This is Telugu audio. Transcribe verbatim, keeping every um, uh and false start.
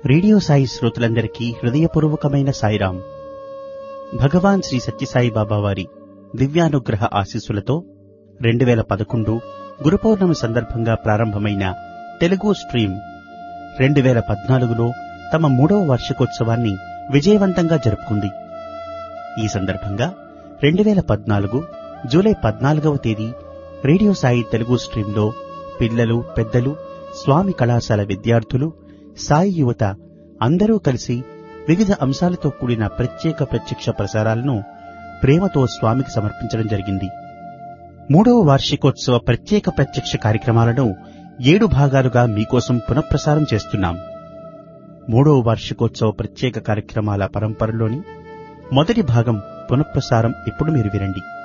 రేడియో సాయి శ్రోతలందరికీ హృదయపూర్వకమైన సాయిరాం. భగవాన్ శ్రీ సత్యసాయి బాబా వారి దివ్యానుగ్రహ ఆశీస్సులతో రెండు వేల పదకొండు గురు పౌర్ణమి సందర్భంగా ప్రారంభమైన తెలుగు స్ట్రీమ్ రెండు వేల పద్నాలుగులో తమ మూడవ వార్షికోత్సవాన్ని విజయవంతంగా జరుపుకుంది. ఈ సందర్భంగా రెండు వేల పద్నాలుగు జూలై పద్నాలుగవ తేదీ రేడియో సాయి తెలుగు స్ట్రీంలో పిల్లలు, పెద్దలు, స్వామి కళాశాల విద్యార్థులు, సాయి యువత అందరూ కలిసి వివిధ అంశాలతో కూడిన ప్రత్యేక ప్రత్యక్ష ప్రసారాలను ప్రేమతో స్వామికి సమర్పించడం జరిగింది. మూడవ వార్షికోత్సవ ప్రత్యేక ప్రత్యక్ష కార్యక్రమాలను ఏడు భాగాలుగా మీకోసం పునఃప్రసారం చేస్తున్నాం. మూడవ వార్షికోత్సవ ప్రత్యేక కార్యక్రమాల పరంపరలోని మొదటి భాగం పునఃప్రసారం ఇప్పుడు మీరు వినండి.